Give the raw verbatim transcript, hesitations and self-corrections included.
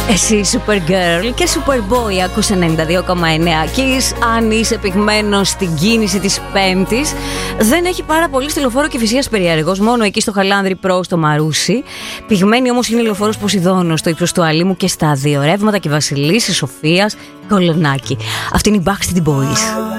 Εσύ Supergirl και Superboy ακούς ενενήντα δύο κόμμα εννέα. Kiss, αν είσαι πυγμένος στην κίνηση της Πέμπτης. Δεν έχει πάρα πολύ στη Λεωφόρο Κηφισίας περιέργως, μόνο εκεί στο Χαλάνδρη Προ, στο Μαρούσι. Πυγμένη όμως είναι η Λεωφόρος Ποσειδώνος, στο ύψος του Αλήμου και στα δύο ρεύματα και Βασιλίσσης, Σοφίας, Κολονάκι. Αυτή είναι η Backstreet Boys.